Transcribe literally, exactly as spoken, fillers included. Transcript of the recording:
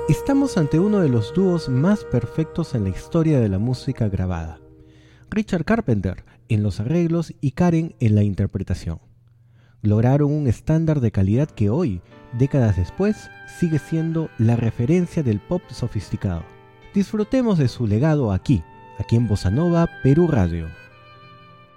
Estamos ante uno de los dúos más perfectos en la historia de la música grabada. Richard Carpenter en los arreglos y Karen en la interpretación. Lograron un estándar de calidad que hoy, décadas después, sigue siendo la referencia del pop sofisticado. Disfrutemos de su legado aquí, aquí en Bossa Nova Perú Radio.